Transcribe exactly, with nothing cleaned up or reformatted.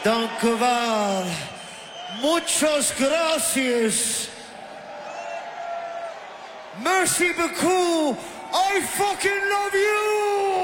Danke wel. Muchas gracias. Merci beaucoup. I fucking love you.